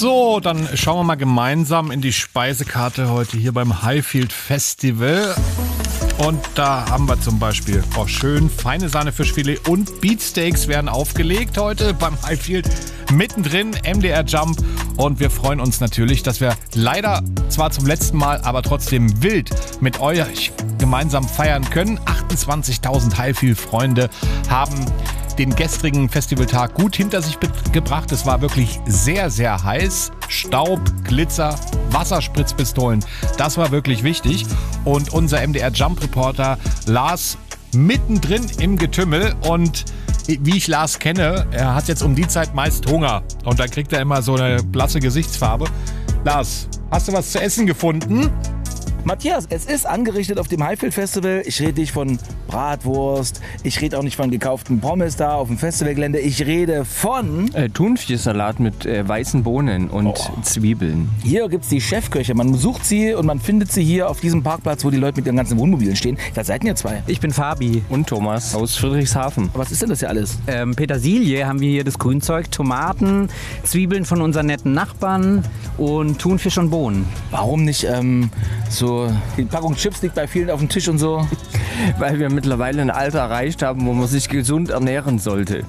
So, dann schauen wir mal gemeinsam in die Speisekarte heute hier beim Highfield Festival. Und da haben wir zum Beispiel schön feine Sahne Fischfilet und Beefsteaks werden aufgelegt heute beim Highfield. Mittendrin MDR Jump. Und wir freuen uns natürlich, dass wir leider zwar zum letzten Mal, aber trotzdem wild mit euch gemeinsam feiern können. 28.000 Highfield-Freunde haben den gestrigen Festivaltag gut hinter sich gebracht. Es war wirklich sehr, sehr heiß. Staub, Glitzer, Wasserspritzpistolen. Das war wirklich wichtig. Und unser MDR Jump Reporter Lars mittendrin im Getümmel. Und wie ich Lars kenne, er hat jetzt um die Zeit meist Hunger. Und dann kriegt er immer so eine blasse Gesichtsfarbe. Lars, hast du was zu essen gefunden? Matthias, es ist angerichtet auf dem Highfield Festival. Ich rede nicht von Bratwurst, ich rede auch nicht von gekauften Pommes da auf dem Festivalgelände. Ich rede von Thunfischsalat mit weißen Bohnen und Zwiebeln. Hier gibt es die Chefköche. Man sucht sie und man findet sie hier auf diesem Parkplatz, wo die Leute mit ihren ganzen Wohnmobilen stehen. Da seid ihr zwei. Ich bin Fabi. Und Thomas aus Friedrichshafen. Was ist denn das hier alles? Petersilie haben wir hier, das Grünzeug, Tomaten, Zwiebeln von unseren netten Nachbarn und Thunfisch und Bohnen. Warum nicht so die Packung Chips liegt bei vielen auf dem Tisch und so? Weil wir mittlerweile ein Alter erreicht haben, wo man sich gesund ernähren sollte.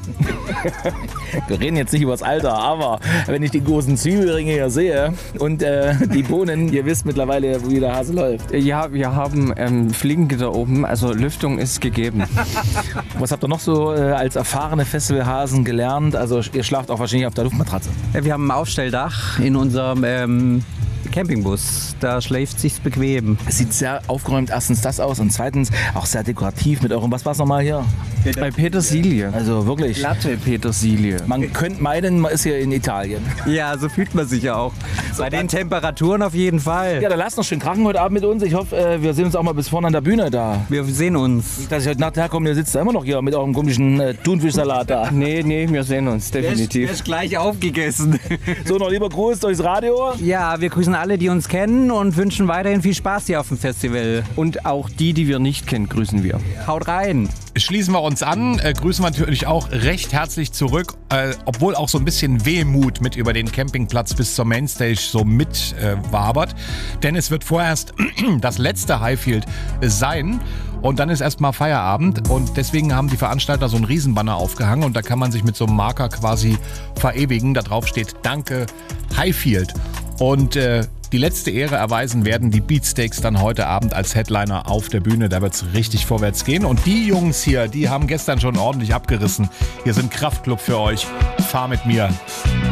Wir reden jetzt nicht über das Alter, aber wenn ich die großen Zwiebelringe hier sehe und die Bohnen, ihr wisst mittlerweile, wie der Hase läuft. Ja, wir haben Fliegengitter oben, also Lüftung ist gegeben. Was habt ihr noch so als erfahrene Festivalhasen gelernt? Also ihr schlaft auch wahrscheinlich auf der Luftmatratze. Wir haben ein Aufstelldach in unserem Campingbus. Da schläft sich's bequem. Es sieht sehr aufgeräumt, erstens das aus und zweitens auch sehr dekorativ mit eurem, was war's nochmal hier? Bei Petersilie. Also wirklich. Glatte Petersilie. Man könnte meinen, man ist hier in Italien. Ja, so fühlt man sich ja auch. Bei den Temperaturen auf jeden Fall. Ja, dann lasst noch schön krachen heute Abend mit uns. Ich hoffe, wir sehen uns auch mal bis vorne an der Bühne da. Wir sehen uns. Dass ich heute Nacht herkomme, ihr sitzt da immer noch hier mit eurem komischen Thunfischsalat da. Nee, wir sehen uns, definitiv. Der ist gleich aufgegessen. So, noch lieber Gruß durchs Radio. Ja, wir grüßen alle, die uns kennen und wünschen weiterhin viel Spaß hier auf dem Festival. Und auch die wir nicht kennen, grüßen wir. Haut rein! Schließen wir uns an, grüßen wir natürlich auch recht herzlich zurück, obwohl auch so ein bisschen Wehmut mit über den Campingplatz bis zur Mainstage so mit wabert. Denn es wird vorerst das letzte Highfield sein und dann ist erstmal Feierabend und deswegen haben die Veranstalter so einen Riesenbanner aufgehangen und da kann man sich mit so einem Marker quasi verewigen. Da drauf steht Danke Highfield. Und die letzte Ehre erweisen werden die Beefsteaks dann heute Abend als Headliner auf der Bühne. Da wird es richtig vorwärts gehen. Und die Jungs hier, die haben gestern schon ordentlich abgerissen. Hier sind Kraftclub für euch. Fahr mit mir.